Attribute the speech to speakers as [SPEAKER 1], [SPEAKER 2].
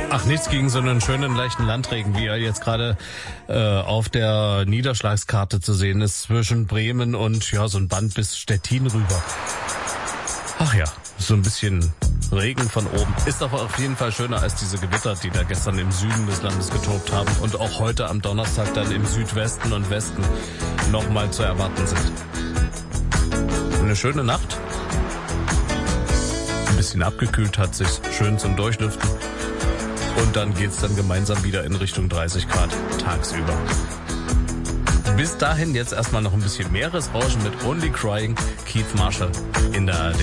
[SPEAKER 1] Ach, nichts gegen so einen schönen, leichten Landregen, wie er jetzt gerade auf der Niederschlagskarte zu sehen ist, zwischen Bremen und ja so ein Band bis Stettin rüber. Ach ja, so ein bisschen Regen von oben. Ist aber auf jeden Fall schöner als diese Gewitter, die da gestern im Süden des Landes getobt haben und auch heute am Donnerstag dann im Südwesten und Westen nochmal zu erwarten sind. Eine schöne Nacht. Ein bisschen abgekühlt hat sich, schön zum Durchlüften. Und dann geht's dann gemeinsam wieder in Richtung 30 Grad tagsüber. Bis dahin jetzt erstmal noch ein bisschen Meeresrauschen mit Only Crying, Keith Marshall in der